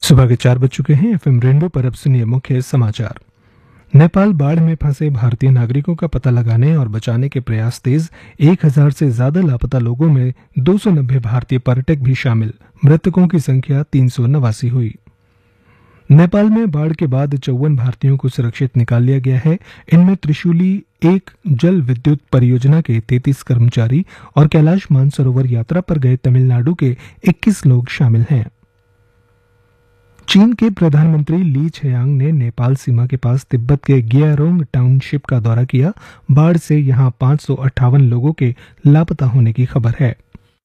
सुबह के 4 बज चुके हैं। एफएम रेनबो पर अब सुनिए मुख्य समाचार। नेपाल बाढ़ में फंसे भारतीय नागरिकों का पता लगाने और बचाने के प्रयास तेज। 1000 से ज्यादा लापता लोगों में 290 भारतीय पर्यटक भी शामिल। मृतकों की संख्या 389 हुई। नेपाल में बाढ़ के बाद 54 भारतीयों को सुरक्षित निकाल लिया गया है। इनमें त्रिशूली 1 जल विद्युत परियोजना के 33 कर्मचारी और कैलाश मानसरोवर यात्रा पर गए तमिलनाडु के 21 लोग शामिल हैं। चीन के प्रधानमंत्री ली छियांग ने नेपाल सीमा के पास तिब्बत के गियारोंग टाउनशिप का दौरा किया। बाढ़ से यहां 558 लोगों के लापता होने की खबर है।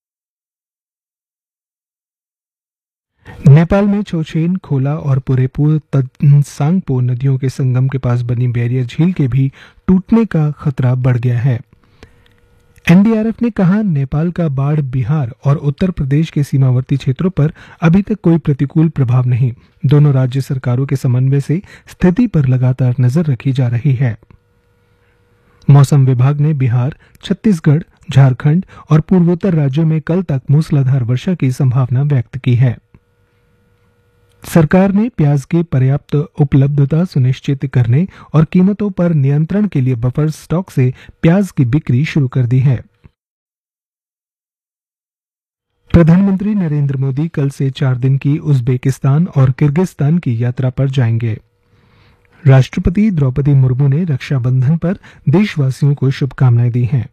नेपाल में छोछेन, खोला और पुरेपु तंसांगपो नदियों के संगम के पास बनी बैरियर झील के भी टूटने का खतरा बढ़ गया है। एनडीआरएफ ने कहा, नेपाल का बाढ़ बिहार और उत्तर प्रदेश के सीमावर्ती क्षेत्रों पर अभी तक कोई प्रतिकूल प्रभाव नहीं। दोनों राज्य सरकारों के समन्वय से स्थिति पर लगातार नजर रखी जा रही है। मौसम विभाग ने बिहार, छत्तीसगढ़, झारखंड और पूर्वोत्तर राज्यों में कल तक मूसलाधार वर्षा की संभावना व्यक्त की है। सरकार ने प्याज की पर्याप्त उपलब्धता सुनिश्चित करने और कीमतों पर नियंत्रण के लिए बफर स्टॉक से प्याज की बिक्री शुरू कर दी है। प्रधानमंत्री नरेंद्र मोदी कल से 4 दिन की उज्बेकिस्तान और किर्गिस्तान की यात्रा पर जाएंगे। राष्ट्रपति द्रौपदी मुर्मू ने रक्षाबंधन पर देशवासियों को शुभकामनाएं दी हैं।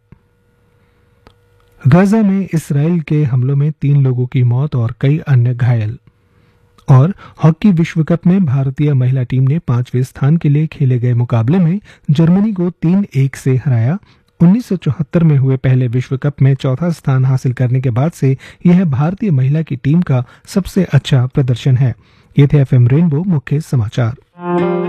गाजा में इसराइल के हमलों में 3 लोगों की मौत और कई अन्य घायल। और हॉकी विश्व कप में भारतीय महिला टीम ने 5वें स्थान के लिए खेले गए मुकाबले में जर्मनी को 3-1 से हराया। 1974 में हुए पहले विश्व कप में 4था स्थान हासिल करने के बाद से यह भारतीय महिला की टीम का सबसे अच्छा प्रदर्शन है। ये थे एफएम रेनबो मुख्य समाचार।